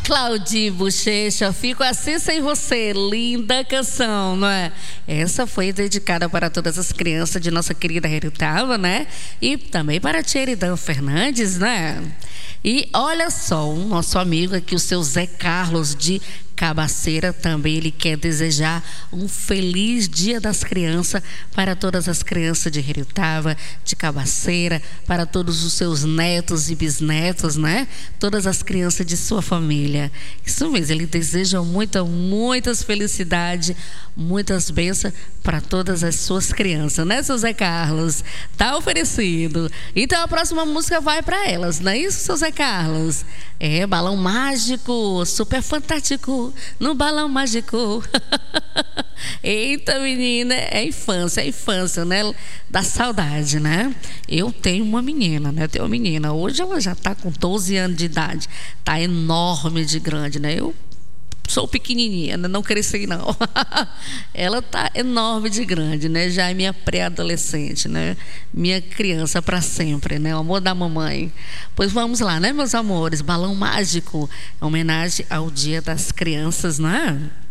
Claudinho Bochecha, fico assim sem você, linda canção, não é? Essa foi dedicada para todas as crianças de nossa querida Heritava, né? E também para a tia Eridan Fernandes, né? E olha só, o nosso amigo aqui, o seu Zé Carlos de Cabaceira, também ele quer desejar um feliz Dia das Crianças para todas as crianças de Heritava, de Cabaceira, para todos os seus netos e bisnetos, né? Todas as crianças de sua família. Isso mesmo, ele deseja muitas felicidades, muitas bênçãos para todas as suas crianças, né, seu Zé Carlos? Tá oferecido. Então a próxima música vai para elas, não é isso, seu Zé Carlos? É, Balão Mágico, super fantástico, no Balão Mágico. Eita, menina, é infância, né? Da saudade, né? Eu tenho uma menina, né? Eu tenho uma menina. Hoje ela já tá com 12 anos de idade. Tá enorme de grande, né? Eu sou pequenininha, não cresci não. Ela tá enorme de grande, né? Já é minha pré-adolescente, né? Minha criança para sempre, né? O amor da mamãe. Pois vamos lá, né, meus amores? Balão Mágico, em homenagem ao Dia das Crianças, né?